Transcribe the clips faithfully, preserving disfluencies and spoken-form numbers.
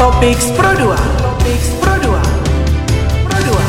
Topiks Pro dua. Topiks Pro dua. Pro dua.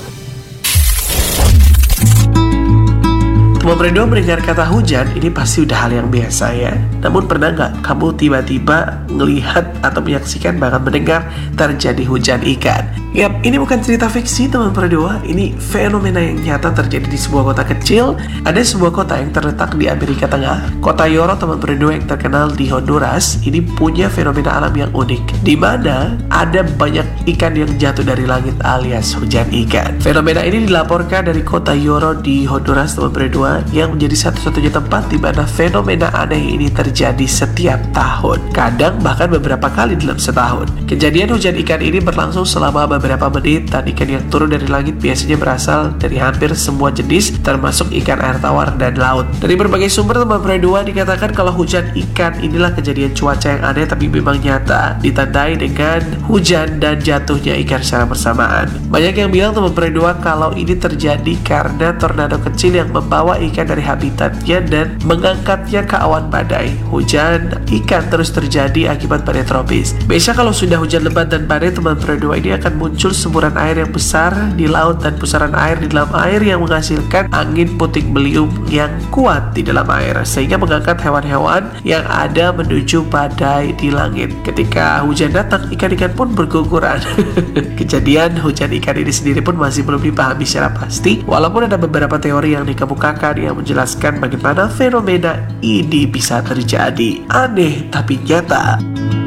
Teman Pro dua mendengar kata hujan, ini pasti udah hal yang biasa ya. Namun pernah nggak kamu tiba-tiba ngelihat atau menyaksikan bahkan mendengar terjadi hujan ikan? Yap, ini bukan cerita fiksi teman Pro dua. Ini fenomena yang nyata terjadi di sebuah kota kecil. Ada sebuah kota yang terletak di Amerika Tengah. Kota Yoro teman Pro dua yang terkenal di Honduras ini punya fenomena alam yang unik, di mana ada banyak ikan yang jatuh dari langit alias hujan ikan. Fenomena ini dilaporkan dari kota Yoro di Honduras teman Pro dua, yang menjadi satu-satunya tempat di mana fenomena aneh ini terjadi setiap tahun. Kadang bahkan beberapa kali dalam setahun. Kejadian hujan ikan ini berlangsung selama beberapa menit, dan ikan yang turun dari langit biasanya berasal dari hampir semua jenis, termasuk ikan air tawar dan laut. Dari berbagai sumber teman Pro dua dikatakan kalau hujan ikan inilah kejadian cuaca yang aneh tapi memang nyata, ditandai dengan hujan dan jatuhnya ikan secara bersamaan. Banyak yang bilang teman Pro dua kalau ini terjadi karena tornado kecil yang membawa ikan dari habitatnya dan mengangkatnya ke awan badai. Hujan ikan terus terjadi akibat badai tropis. Biasa kalau sudah hujan lebat dan badai teman Pro dua ini akan muncul semburan air yang besar di laut dan pusaran air di dalam air yang menghasilkan angin puting beliung yang kuat di dalam air, sehingga mengangkat hewan-hewan yang ada menuju badai di langit. Ketika hujan datang, ikan-ikan pun berguguran. Kejadian hujan ikan ini sendiri pun masih belum dipahami secara pasti, walaupun ada beberapa teori yang dikemukakan yang menjelaskan bagaimana fenomena ini bisa terjadi. Aneh tapi nyata.